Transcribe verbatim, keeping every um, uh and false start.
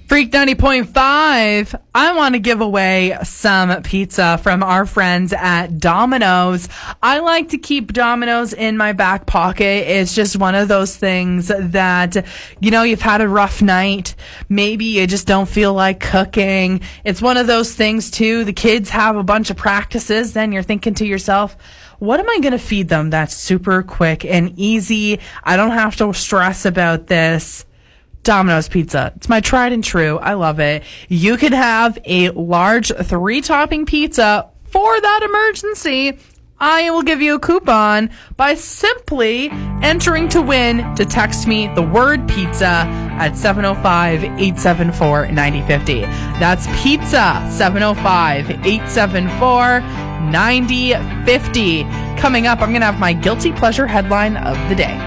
Freak ninety point five, I want to give away some pizza from our friends at Domino's. I like to keep Domino's in my back pocket. It's just one of those things that, you know, you've had a rough night. Maybe you just don't feel like cooking. It's one of those things, too. The kids have a bunch of practices. Then you're thinking to yourself, what am I going to feed them that's super quick and easy? I don't have to stress about this. Domino's pizza. It's my tried and true. I love it. You can have a large three-topping pizza for that emergency. I will give you a coupon by simply entering to win to text me the word pizza at seven oh five, eight seven four, nine oh five oh. That's pizza, seven oh five, eight seven four, nine oh five oh. Coming up, I'm going to have my guilty pleasure headline of the day.